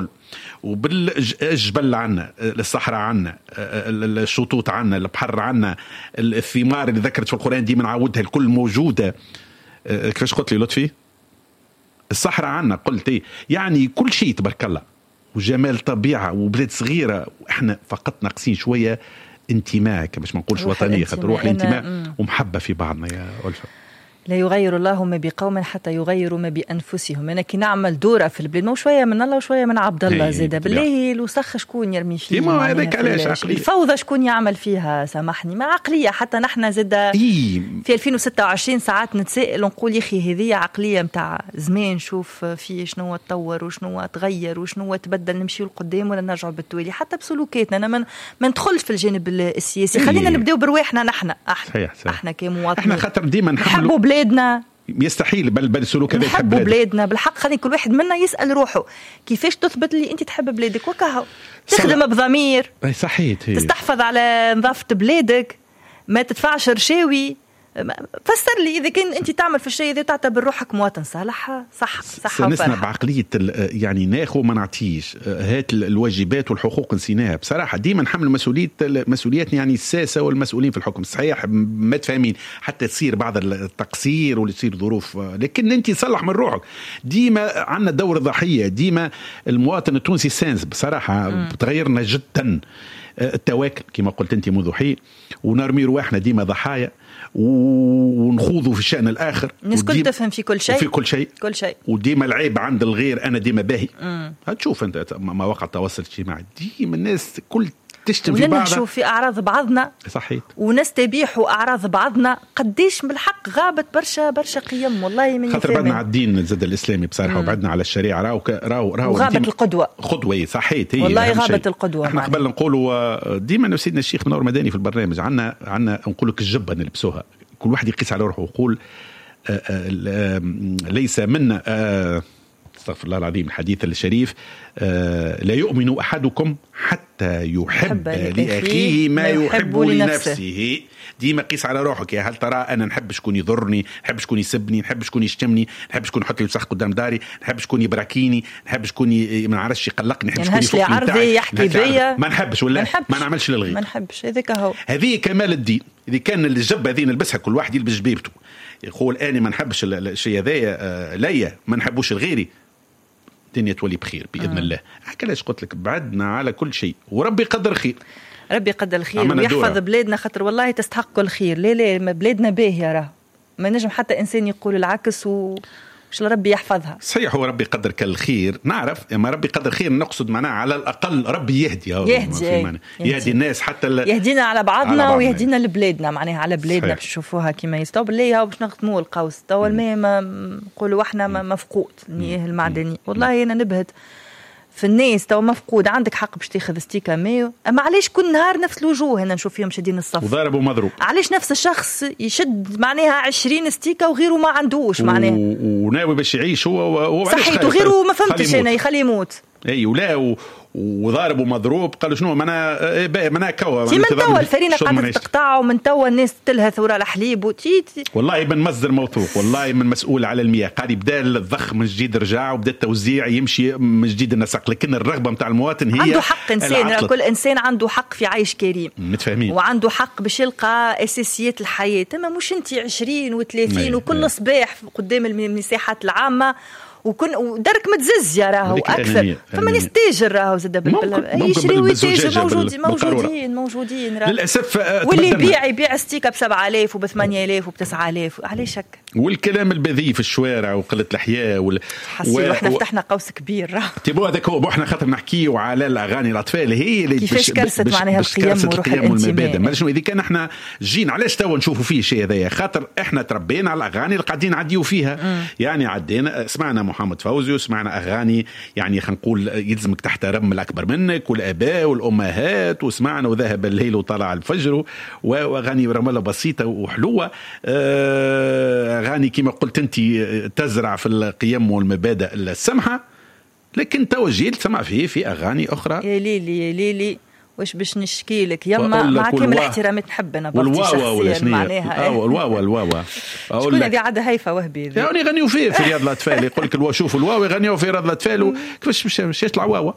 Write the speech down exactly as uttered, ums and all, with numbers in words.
وبالجبل عنا، الصحراء عنا، الشطوط عنا، البحر عنا، الثمار اللي ذكرت في القرآن دي من عودها الكل موجودة. كيفاش قلت لي لطفي؟ الصحراء عنا قلت ايه، يعني كل شيء تبارك الله، وجمال طبيعة وبلاد صغيرة، واحنا فقط ناقصين شوية انتماء، باش ما نقولش وطنية، خاطر روح الانتماء ومحبة في بعضنا يا ألفة. لا يغير الله ما بقوم حتى يغيروا ما بأنفسهم. أنا كي نعمل دورة في البلاد، مو شوية من الله وشوية من عبد الله زيدا، بالله الوسخ شكون يرمي فيه؟ ما هذاك علاش عقلية الفوضى شكون يعمل فيها؟ سامحني، ما عقلية. حتى نحن زيدا إيه؟ في ألفين وستة وعشرين ساعات نتسائل ونقول يا أخي هذه عقلية متاع زمان، شوف فيه شنو تطور وشنو تغير وشنو تبدل، نمشي لقدام ولا نرجع بالتوالي حتى بسلوكاتنا. أنا من ما ندخلش في الجانب السياسي، خلينا نبداو برواحنا نحن. احنا صحيح صحيح. احنا كمواطنين احنا خاطر ديما نحبوا بلادنا، يستحيل بل بل سلوك هذا يحب بلادنا بالحق. خلي كل واحد منا يسأل روحه كيفاش تثبت لي انت تحب بلادك، وكهو تخدم بضمير، صحيح، تستحفظ على نظافة بلادك، ما تدفعش رشاوي. فسر لي اذا كان انت تعمل في الشيء اذا تعتبر روحك مواطن صالح. صح صح. نسنا بعقليه يعني ناخذ ما نعطيش، هات الواجبات والحقوق نسيناها بصراحه. ديما نحمل مسؤوليه مسؤولياتنا، يعني الساسه والمسؤولين في الحكم. صحيح ما تفهمين حتى تصير بعض التقصير ولا تصير ظروف، لكن انت صلح من روحك. ديما عندنا دور ضحيه، ديما المواطن التونسي سانس بصراحه تغيرنا جدا. التواكل كما قلت انت منذ حين، ونرمي رواحنا ديما ضحايا ونخوضوا في الشأن الآخر. الناس كل تفهم في كل شيء، في كل شيء كل شيء، وديما العيب عند الغير. أنا ديما باهي. هتشوف أنت مواقع التواصل الاجتماعي ديما الناس كل تشتم في بعضها، وننشوف في أعراض بعضنا. صحيح. ونستبيحوا أعراض بعضنا. قديش بالحق غابت برشا برشا قيم والله من خاطر بعدنا على الدين الزد الإسلامي بصراحة، وبعدنا على الشريعة. راو راو راو وغابت القدوة. قدوة صحيح هي والله غابت القدوة. احنا قبل نقولوا ديما سيدنا الشيخ منور مداني في البرنامج عنا عنا نقول لك الجبة نلبسوها، كل واحد يقيس على روحه ويقول آآ آآ ليس منا، استغفر الله العظيم، الحديث الشريف، لا يؤمن أحدكم حتى يحب لأخيه ما يحب لنفسه. ديما قيس على روحك، يا هل ترى أنا نحب شكون يضرني، نحب شكون يسبني، نحب شكون يشتمني، نحب شكون يحط لي وسخ قدام داري، نحب شكون يبراكيني، نحب شكون ما نعرفش يقلقني، نحب شكون يفوق عرضي يحكي بيا، ما نحبش ولا ما نعملش للغير، ما نحبش. هذاك هو، هذه كمال الدين. إذا كان الجبة هذه نلبسها كل واحد يلبس جبيبته، يقول أنا ما نحبش الشيء هذايا ليا، ما نحبوش الغيري، الدنيا تولي بخير بإذن آه. الله. علاش قلت لك بعدنا على كل شيء، وربي قدر خير، ربي قدر الخير ويحفظ بلادنا، خاطر والله تستحق الخير. ليه ليه ما بلادنا باهية، راه ما نجم حتى إنسان يقول العكس، وش ربي يحفظها. صحيح، هو ربي قدر كالخير نعرف، اما ربي قدر خير نقصد معناه على الأقل ربي يهدي يهدي, يهدي, يهدي الناس، حتى يهدينا على بعضنا على ويهدينا لبلادنا، معناها على بلادنا باش نشوفوها كما يستوى بالله، باش نخدموا القوس تو الماء ما نقولوا احنا مفقود، المياه المعدنية. والله أنا نبهت في الناس تو مفقود، عندك حق باش تاخذ ستيكا ماء، اما علاش كل نهار نفس الوجوه هنا نشوف فيهم شادين الصف وضارب ومضروب؟ علاش نفس الشخص يشد معناها عشرين ستيكا وغيره ما عندوش معناها و... وناوي باش يعيش هو و... صحيح، وغيره ما فهمتش انا يخليه يموت. اي ولا و... وضارب ومضروب. قالوا شنو منا باهي منا كوا من توا الفرينة قاعدة تقطع، ومن توا الناس تلهث وراء الحليب وتيتي. والله من مصدر موثوق، والله من مسؤول على المياه قال يبدا الضخ من جديد رجع، وبدا التوزيع يمشي من جديد النسق. لكن الرغبة متاع المواطن هي عنده حق إنسان، كل إنسان عنده حق في عيش كريم، متفاهمين، وعنده حق باش يلقى أساسيات الحياة. تما مش انت عشرين وثلاثين وكل صباح قدام المساحات العامة وكن ودرك متزز يا راهو اكثر، فما نستاجر راهو زاد بالبلد يشري ويتاجر موجودين موجودين موجودين راهو للاسف. واللي يبيع يبيع ستيكه ب سبعة آلاف وب ثمانية آلاف وب تسعة آلاف، علاش هكا؟ والكلام البذيء في الشوارع وقله الاحياء وال... حسيت احنا و... فتحنا قوس كبير راهو. تبو هذاك هو احنا خاطر نحكيو على الاغاني الاطفال، هي اللي كيفاش كرست معناها القيم وروح الانتماء. ما شنو اذا كان احنا جينا علاش توا نشوفوا فيه شيء هذايا؟ خاطر احنا تربينا على الاغاني اللي قاعدين نعديو فيها. م. يعني عدينا سمعنا محمد فوزي، سمعنا أغاني يعني خلينا نقول يلزمك تحترم الأكبر منك والآباء والأمهات، وسمعنا وذهب الليل وطلع الفجر، وأغاني رمالة بسيطة وحلوة، أغاني كما قلت أنت تزرع في القيم والمبادئ السمحة. لكن توجيل سمع فيه في أغاني أخرى. يا ليلي يا ليلي واش باش نشكي لك يما مع كامل احترامي نحب انا بارتي شخصيا معناها اه الواوا الواوا شكون هذه عاده هيفا وهبي يعني يغنيوا فيه في رياض الاطفال، يقول لك الوا شوفوا الواوا يغنيوا في رياض الاطفال، كيفاش باش يطلع واوا